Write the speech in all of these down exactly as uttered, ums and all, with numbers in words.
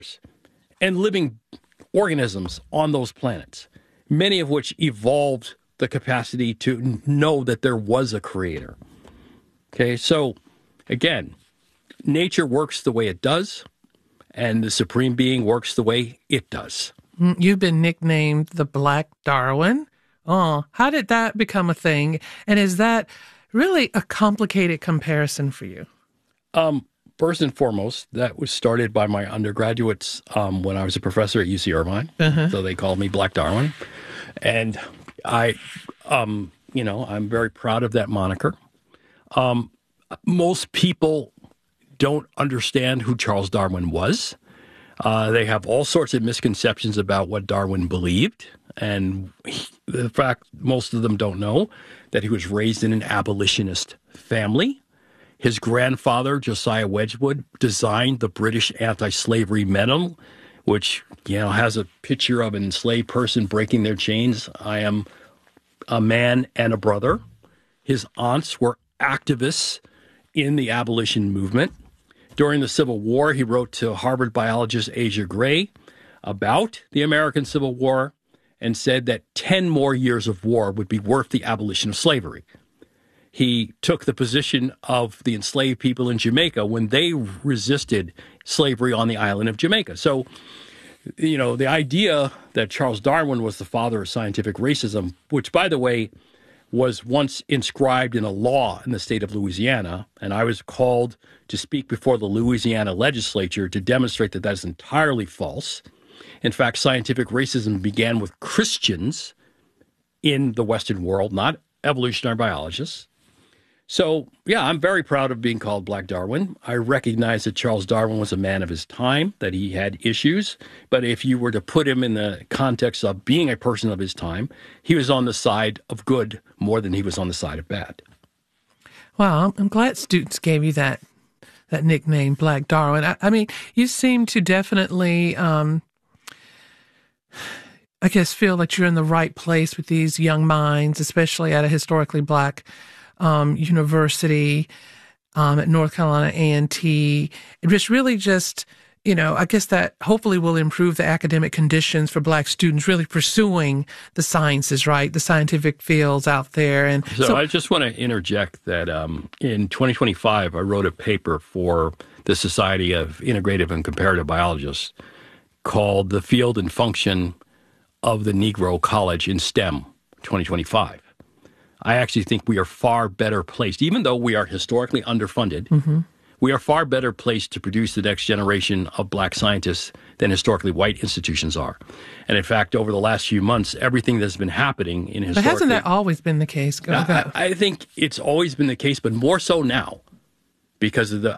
and living organisms on those planets, many of which evolved the capacity to know that there was a creator. Okay, so again, nature works the way it does, and the Supreme Being works the way it does. You've been nicknamed the Black Darwin. Oh, how did that become a thing? And is that really a complicated comparison for you? Um, first and foremost, that was started by my undergraduates um, when I was a professor at U C Irvine. Uh-huh. So they called me Black Darwin. And I, um, you know, I'm very proud of that moniker. Um, most people don't understand who Charles Darwin was. Uh, they have all sorts of misconceptions about what Darwin believed. And he, the fact most of them don't know that he was raised in an abolitionist family. His grandfather, Josiah Wedgwood, designed the British anti-slavery medal, which, you know, has a picture of an enslaved person breaking their chains. I am a man and a brother. His aunts were activists in the abolition movement. During the Civil War, he wrote to Harvard biologist Asia Gray about the American Civil War and said that ten more years of war would be worth the abolition of slavery. He took the position of the enslaved people in Jamaica when they resisted slavery on the island of Jamaica. So, you know, the idea that Charles Darwin was the father of scientific racism, which, by the way, was once inscribed in a law in the state of Louisiana, and I was called to speak before the Louisiana legislature to demonstrate that that is entirely false. In fact, scientific racism began with Christians in the Western world, not evolutionary biologists. So, yeah, I'm very proud of being called Black Darwin. I recognize that Charles Darwin was a man of his time, that he had issues. But if you were to put him in the context of being a person of his time, he was on the side of good more than he was on the side of bad. Well, I'm glad students gave you that that nickname, Black Darwin. I, I mean, you seem to definitely, um, I guess, feel like you're in the right place with these young minds, especially at a historically Black Um, university um, at North Carolina A and T. It was really just, you know, I guess that hopefully will improve the academic conditions for Black students really pursuing the sciences, right? The scientific fields out there. And so, so I just want to interject that um, in twenty twenty-five, I wrote a paper for the Society of Integrative and Comparative Biologists called The Field and Function of the Negro College in STEM twenty twenty-five. I actually think we are far better placed, even though we are historically underfunded, mm-hmm. we are far better placed to produce the next generation of Black scientists than historically white institutions are. And in fact, over the last few months, everything that's been happening in historically... But hasn't that always been the case? Go, I, go. I think it's always been the case, but more so now because of the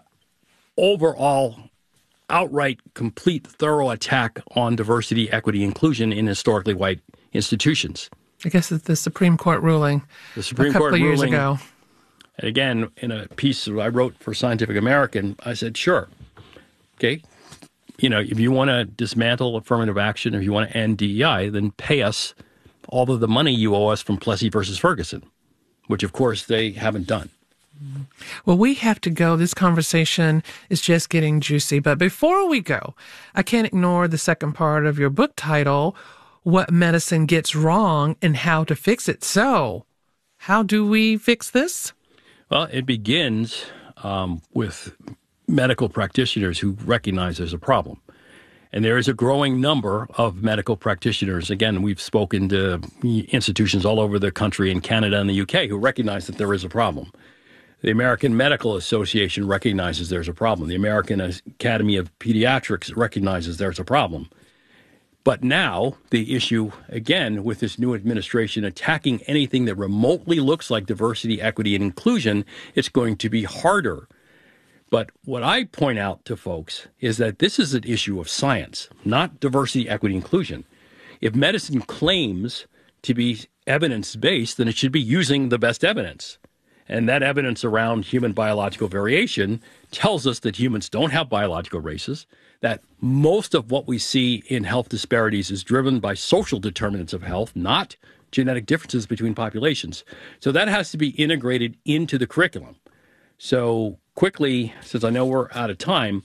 overall outright, complete, thorough attack on diversity, equity, inclusion in historically white institutions. I guess it's the Supreme Court ruling the Supreme a couple Court of years ruling, ago. And again, in a piece I wrote for Scientific American, I said, sure, okay, you know, if you want to dismantle affirmative action, if you want to end D E I, then pay us all of the money you owe us from Plessy versus Ferguson, which, of course, they haven't done. Well, we have to go. This conversation is just getting juicy. But before we go, I can't ignore the second part of your book title, What Medicine Gets Wrong and How to Fix It. So, how do we fix this? Well, it begins um, with medical practitioners who recognize there's a problem. And there is a growing number of medical practitioners. Again, we've spoken to institutions all over the country in Canada and the U K who recognize that there is a problem. The American Medical Association recognizes there's a problem. The American Academy of Pediatrics recognizes there's a problem. But now the issue, again, with this new administration attacking anything that remotely looks like diversity, equity, and inclusion, it's going to be harder. But what I point out to folks is that this is an issue of science, not diversity, equity, inclusion. If medicine claims to be evidence-based, then it should be using the best evidence. And that evidence around human biological variation tells us that humans don't have biological races, that most of what we see in health disparities is driven by social determinants of health, not genetic differences between populations. So that has to be integrated into the curriculum. So quickly, since I know we're out of time,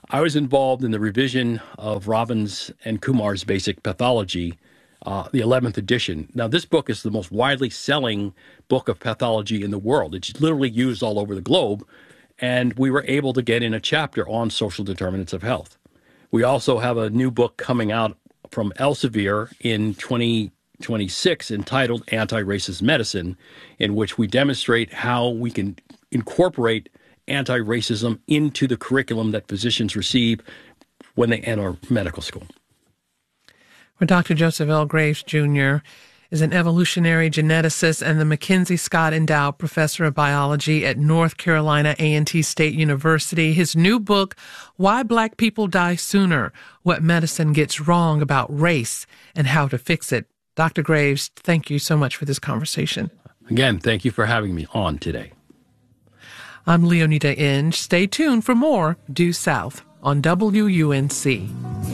I was involved in the revision of Robbins and Kumar's Basic Pathology, uh, the eleventh edition. Now, this book is the most widely selling book of pathology in the world. It's literally used all over the globe, and we were able to get in a chapter on social determinants of health. We also have a new book coming out from Elsevier in twenty twenty-six entitled Anti-Racist Medicine, in which we demonstrate how we can incorporate anti-racism into the curriculum that physicians receive when they enter medical school. Well, Doctor Joseph L. Graves, Junior is an evolutionary geneticist and the Mackenzie Scott Endowed Professor of Biology at North Carolina A and T State University. His new book, Why Black People Die Sooner, What Medicine Gets Wrong About Race and How to Fix It. Doctor Graves, thank you so much for this conversation. Again, thank you for having me on today. I'm Leonita Inge. Stay tuned for more Due South on W U N C.